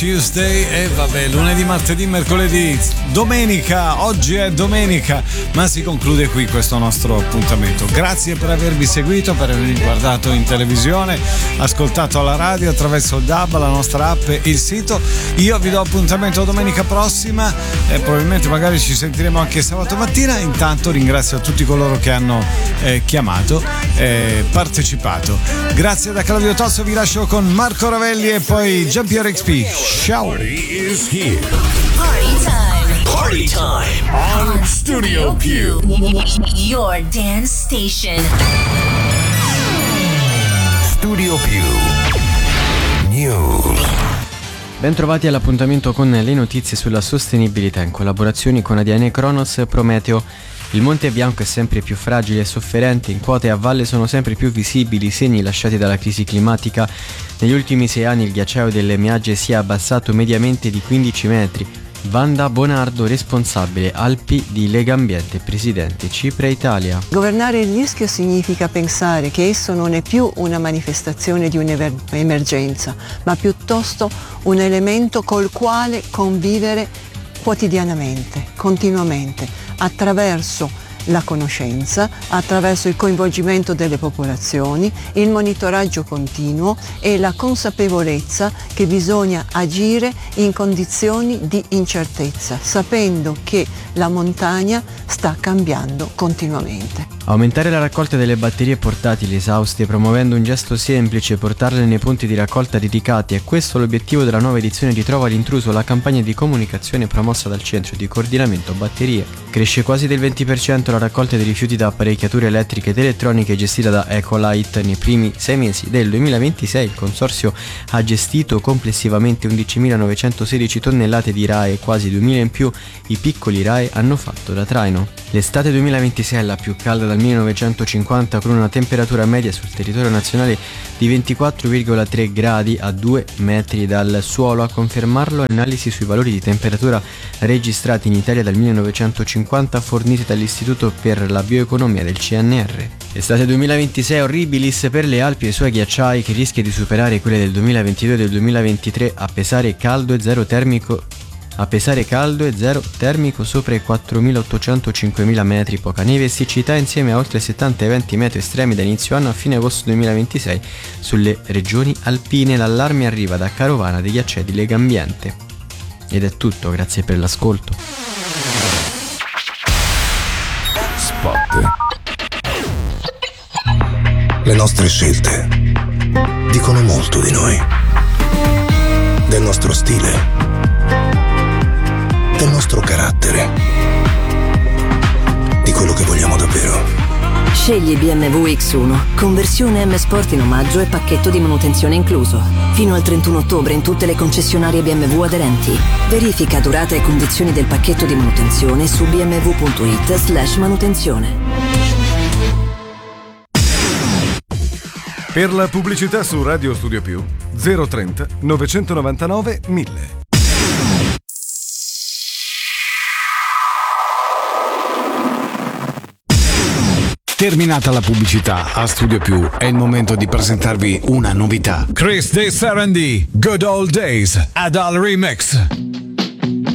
Tuesday e vabbè, lunedì, martedì, mercoledì, domenica, oggi è domenica, ma si conclude qui questo nostro appuntamento. Grazie per avervi seguito, per avervi guardato in televisione, ascoltato alla radio attraverso il DAB, la nostra app e il sito. Io vi do appuntamento domenica prossima e probabilmente magari ci sentiremo anche sabato mattina. Intanto ringrazio tutti coloro che hanno chiamato e partecipato. Grazie da Claudio Tosso, vi lascio con Marco Ravelli e poi Jean-Pierre XP. Ciao. Party is here. Party time. Party time on Studio Più. Your dance station. Studio Più News. Bentrovati all'appuntamento con le notizie sulla sostenibilità in collaborazione con ADN Kronos e Prometeo. Il Monte Bianco è sempre più fragile e sofferente, in quote a valle sono sempre più visibili i segni lasciati dalla crisi climatica. Negli ultimi 6 anni il ghiacciaio delle Meagge si è abbassato mediamente di 15 metri. Vanda Bonardo, responsabile Alpi di Legambiente, presidente Cipre Italia. Governare il rischio significa pensare che esso non è più una manifestazione di un'emergenza, ma piuttosto un elemento col quale convivere quotidianamente, continuamente, attraverso la conoscenza, attraverso il coinvolgimento delle popolazioni, il monitoraggio continuo e la consapevolezza che bisogna agire in condizioni di incertezza, sapendo che la montagna sta cambiando continuamente. Aumentare la raccolta delle batterie portatili esauste promuovendo un gesto semplice, portarle nei punti di raccolta dedicati, è questo l'obiettivo della nuova edizione di Trova l'intruso, la campagna di comunicazione promossa dal Centro di Coordinamento Batterie. Cresce quasi del 20% la raccolta dei rifiuti da apparecchiature elettriche ed elettroniche gestita da Ecolite. Nei primi 6 mesi del 2026 il consorzio ha gestito complessivamente 11.916 tonnellate di RAE, quasi 2.000 in più i piccoli RAE hanno fatto da traino. L'estate 2026 è la più calda dal 1950, con una temperatura media sul territorio nazionale di 24,3 gradi a 2 metri dal suolo. A confermarlo analisi sui valori di temperatura registrati in Italia dal 1950 forniti dall'Istituto per la Bioeconomia del CNR. Estate 2026 orribilis per le Alpi e i suoi ghiacciai, che rischia di superare quelle del 2022 e del 2023 a pesare caldo e zero termico sopra i 4.800-5.000 metri, poca neve e siccità insieme a oltre 70 eventi meteo estremi da inizio anno a fine agosto 2026 sulle regioni alpine. L'allarme arriva da Carovana dei ghiacciai di Legambiente. Ed è tutto, grazie per l'ascolto. Spot. Le nostre scelte dicono molto di noi, del nostro stile, del nostro carattere, di quello che vogliamo davvero. Scegli BMW X1, conversione M Sport in omaggio e pacchetto di manutenzione incluso. Fino al 31 ottobre in tutte le concessionarie BMW aderenti. Verifica durata e condizioni del pacchetto di manutenzione su bmw.it/manutenzione. Per la pubblicità su Radio Studio Più 030 999 1000. Terminata la pubblicità, a Studio Più è il momento di presentarvi una novità. Chris De Sarandì, Good Old Days, Adal Remix.